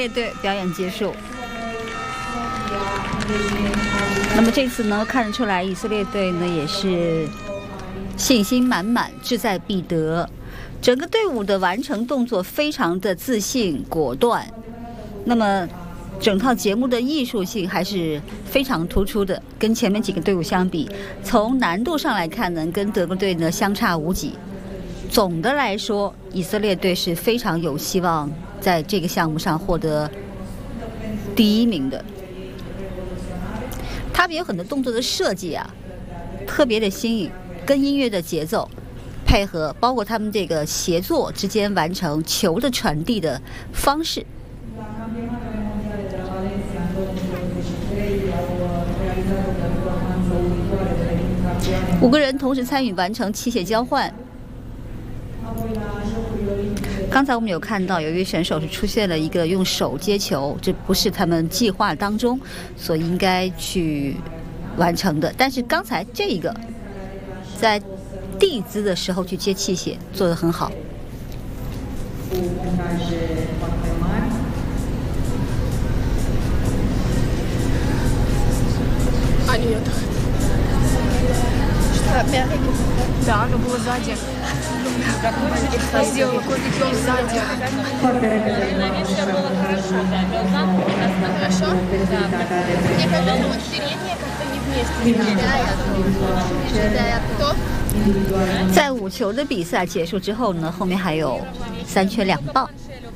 列队表演结束。那么这次呢，看得出来以色列队呢也是信心满满，志在必得。整个队伍的完成动作非常的自信果断。那么整套节目的艺术性还是非常突出的，跟前面几个队伍相比，从难度上来看呢，跟德国队呢相差无几。总的来说，以色列队是非常有希望在这个项目上获得第一名的。他们有很多动作的设计啊，特别的新颖，跟音乐的节奏配合，包括他们这个协作之间完成球的传递的方式。5个人同时参与完成器械交换。刚才我们有看到有一位选手是出现了一个用手接球，这不是他们计划当中所应该去完成的。但是刚才这一个在地姿的时候去接器械做得很好。 Да, оно было сзади. Сделала кое-какие сзади. Было хорошо, да. Хорошо? Да. Мне кажется, вот передние как-то не вместе. Да, кто? 在5球的比赛结束之后呢，后面还有3圈2棒。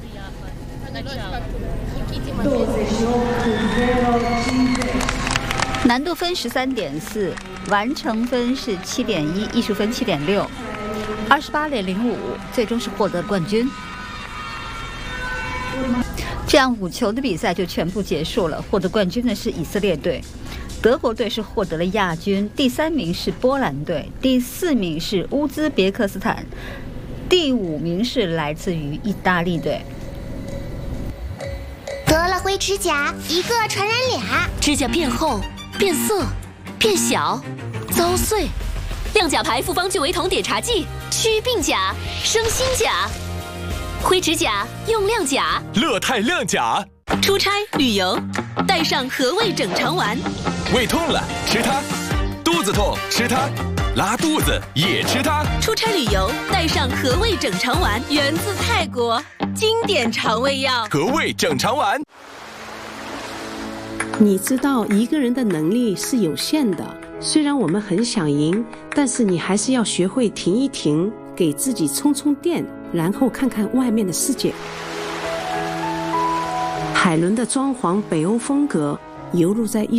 难度分13.4，完成分是7.1，艺术分7.6，28.05，最终是获得冠军。这样5球的比赛就全部结束了，获得冠军的是以色列队，德国队是获得了亚军，第3名是波兰队，第4名是乌兹别克斯坦，第5名是来自于意大利队。 得了灰指甲，一个传染俩， 指甲变厚、变色、变小、遭碎。亮甲牌复方聚维酮碘茶剂，祛病甲、生新甲。灰指甲用亮甲， 乐泰亮甲。 出差旅游，带上和味整肠丸。 胃痛了吃它，肚子痛吃它，拉肚子也吃它。 出差旅游带上和味整肠丸，源自泰国，经典肠胃药。 和味整肠丸。 你知道一个人的能力是有限的，虽然我们很想赢，但是你还是要学会停一停，给自己充充电，然后看看外面的世界。海伦的装潢北欧风格，犹如在